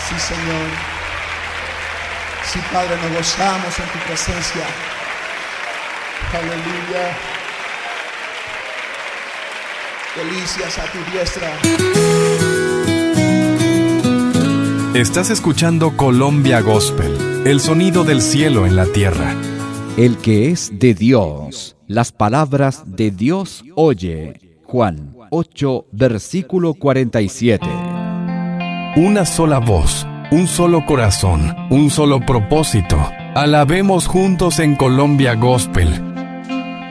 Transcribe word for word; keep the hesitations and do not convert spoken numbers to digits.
Sí, Señor. Sí, Padre, nos gozamos en tu presencia. Aleluya. Delicias a tu diestra. Estás escuchando Colombia Gospel, el sonido del cielo en la tierra. El que es de Dios, las palabras de Dios oye. Juan ocho, versículo cuarenta y siete. Una sola voz, un solo corazón, un solo propósito. Alabemos juntos en Colombia Gospel.